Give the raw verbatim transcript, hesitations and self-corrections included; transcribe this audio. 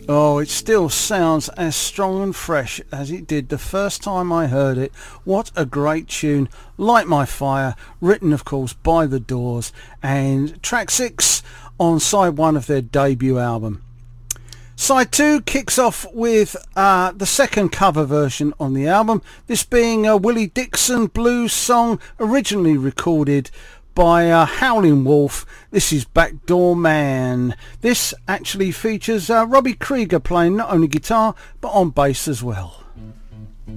Oh, it still sounds as strong and fresh as it did the first time I heard it. What a great tune. Light My Fire, written of course by The Doors, and track six on side one of their debut album. Side two kicks off with uh, the second cover version on the album, this being a Willie Dixon blues song originally recorded by uh, Howlin' Wolf. This is Backdoor Man. This actually features uh, Robbie Krieger playing not only guitar but on bass as well.